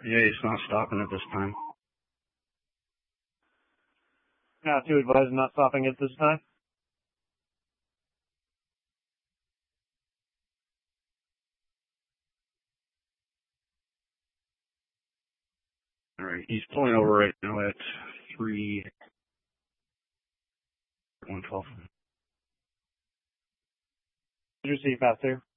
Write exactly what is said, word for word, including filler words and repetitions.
Yeah, he's not stopping at this time. Now, two advised not stopping at this time. All right, he's pulling over right now at three one twelve. Did you see pass two?